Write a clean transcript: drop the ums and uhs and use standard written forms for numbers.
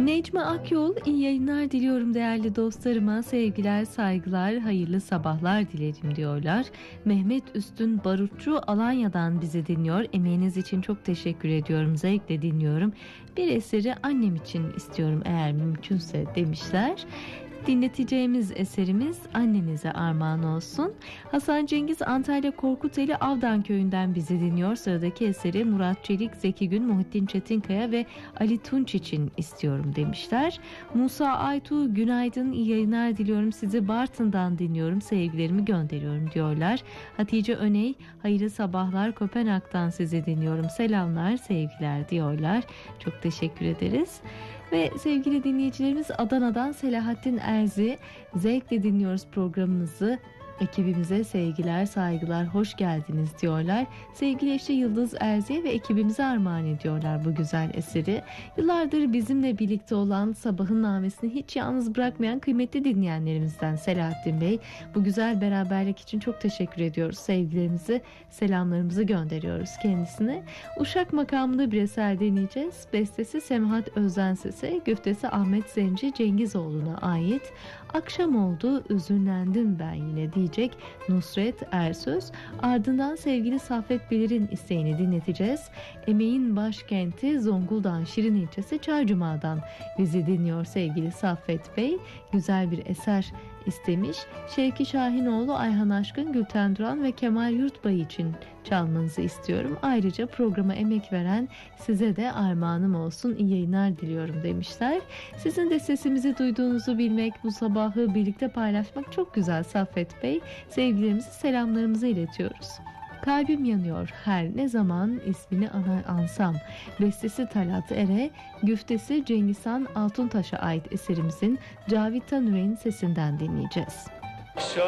Necmi Akyol, iyi yayınlar diliyorum değerli dostlarıma, sevgiler, saygılar, hayırlı sabahlar dilerim diyorlar. Mehmet Üstün Barutçu Alanya'dan bizi dinliyor. Emeğiniz için çok teşekkür ediyorum, zevkle dinliyorum. Bir eseri annem için istiyorum eğer mümkünse demişler. Dinleteceğimiz eserimiz annenize armağan olsun. Hasan Cengiz Antalya Korkuteli Avdan köyünden bizi dinliyor. Sıradaki eseri Murat Çelik, Zeki Gün, Muhittin Çetinkaya ve Ali Tunç için istiyorum demişler. Musa Aytu, günaydın, iyi yayınlar diliyorum. Sizi Bartın'dan dinliyorum. Sevgilerimi gönderiyorum diyorlar. Hatice Öney, hayırlı sabahlar, Kopenhag'dan sizi dinliyorum. Selamlar, sevgiler diyorlar. Çok teşekkür ederiz. Ve sevgili dinleyicilerimiz, Adana'dan Selahattin Erzi, zevkle dinliyoruz programımızı. Ekibimize sevgiler, saygılar, hoş geldiniz diyorlar. Sevgili eşi Yıldız Erzi'ye ve ekibimize armağan ediyorlar bu güzel eseri. Yıllardır bizimle birlikte olan, Sabahın Namesini hiç yalnız bırakmayan kıymetli dinleyenlerimizden Selahattin Bey. Bu güzel beraberlik için çok teşekkür ediyoruz. Sevgilerimizi, selamlarımızı gönderiyoruz kendisine. Uşak makamında bir eser dinleyeceğiz. Bestesi Semahat Özenses'e, güftesi Ahmet Zenci Cengizoğlu'na ait. Akşam oldu, üzünlendim ben yine diyecek Nusret Ersöz. Ardından sevgili Saffet Bilir'in isteğini dinleteceğiz. Emeğin başkenti Zonguldak'ın Şirin ilçesi Çaycuma'dan bizi dinliyor sevgili Saffet Bey. Güzel bir eser istemiş. Şevki Şahinoğlu, Ayhan Aşkın, Gülten Duran ve Kemal Yurtbay için çalmanızı istiyorum. Ayrıca programa emek veren size de armağanım olsun, iyi yayınlar diliyorum demişler. Sizin de sesimizi duyduğunuzu bilmek, bu sabahı birlikte paylaşmak çok güzel Saffet Bey. Sevgilerimizi, selamlarımızı iletiyoruz. Kalbim yanıyor her ne zaman ismini ansam. Bestesi Talat Ere, güftesi Cengizhan Altuntaş'a ait eserimizin Cavit Tanür'ün sesinden dinleyeceğiz.